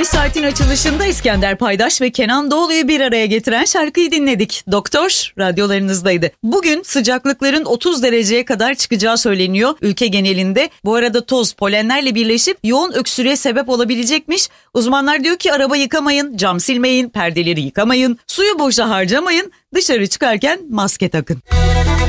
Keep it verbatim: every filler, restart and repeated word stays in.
Saatin açılışında İskender Paydaş ve Kenan Doğulu'yu bir araya getiren şarkıyı dinledik. Doktor radyolarınızdaydı. Bugün sıcaklıkların otuz dereceye kadar çıkacağı söyleniyor ülke genelinde. Bu arada toz polenlerle birleşip yoğun öksürüğe sebep olabilecekmiş. Uzmanlar diyor ki araba yıkamayın, cam silmeyin, perdeleri yıkamayın, suyu boşa harcamayın, dışarı çıkarken maske takın.